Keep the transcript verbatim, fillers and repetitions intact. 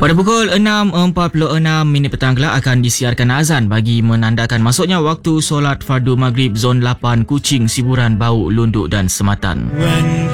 Pada pukul enam empat puluh enam minit petang kelak akan disiarkan azan bagi menandakan masuknya waktu solat fardu maghrib zon lapan Kuching, Siburan, Bau, Lunduk dan Sematan.